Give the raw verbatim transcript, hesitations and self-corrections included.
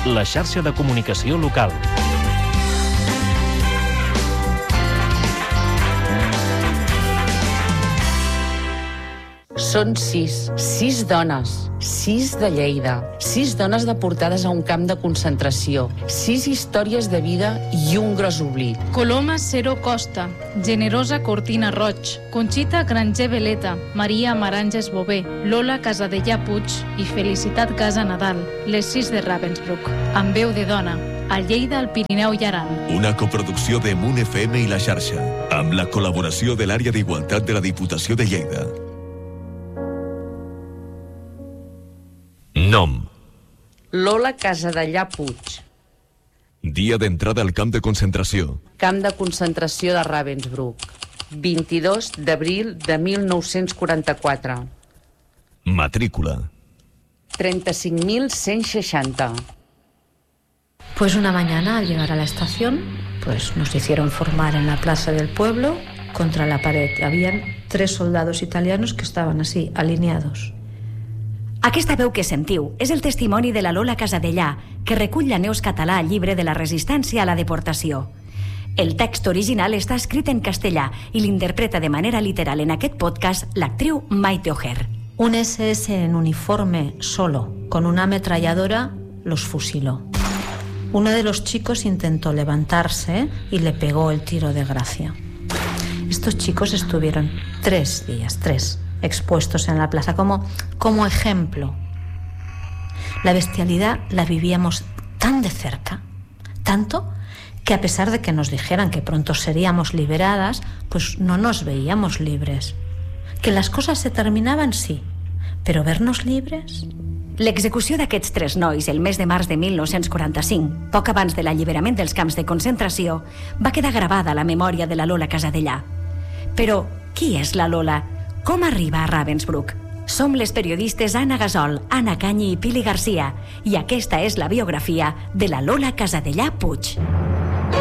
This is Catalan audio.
la xarxa de comunicació local. Són sis, sis dones, sis de Lleida, sis dones deportades a un camp de concentració, sis històries de vida i un gros oblit. Coloma Cero Costa, Generosa Cortina Roig, Conxita Granger Veleta, Maria Maranges Bové, Lola Casadellà Puig i Felicitat Casa Nadal, les sis de Ravensbrück, amb veu de dona, a Lleida, al Pirineu i Aran. Una coproducció de Moon F M i La Xarxa, amb la col·laboració de l'Àrea d'Igualtat de la Diputació de Lleida. Nom: Lola Casadellà Puig. Dia d'entrada al camp de concentració. Camp de concentració de Ravensbrück, vint-i-dos d'abril de mil nou-cents quaranta-quatre. Matrícula: treinta-cinc mil cent seixanta. Pues una mañana, al llegar a la estación, pues nos hicieron formar en la plaza del pueblo contra la pared. Habían tres soldados italianos que estaban así, alineados. Aquesta veu que sentiu és el testimoni de la Lola Casadellà, que recull la Neus Català al llibre de la resistència a la deportació. El text original està escrit en castellà i l'interpreta de manera literal en aquest podcast l'actriu Maite Ojer. Un ese ese en uniforme solo, con una ametralladora, los fusiló. Uno de los chicos intentó levantarse y le pegó el tiro de gracia. Estos chicos estuvieron tres días, tres, expuestos en la plaza como, como ejemplo. La bestialidad la vivíamos tan de cerca, tanto que a pesar de que nos dijeran que pronto seríamos liberadas, pues no nos veíamos libres. Que las cosas se terminaban, sí, pero vernos libres... L'execució d'aquests tres nois el mes de març de mil nou-cents quaranta-cinc, poc abans de l'alliberament dels camps de concentració, va quedar gravada a la memòria de la Lola Casadellà. Però qui és la Lola? Com arriba a Ravensbrück? Som les periodistes Anna Gasol, Anna Canyi i Pili Garcia, i aquesta és la biografia de la Lola Casadellà Puig.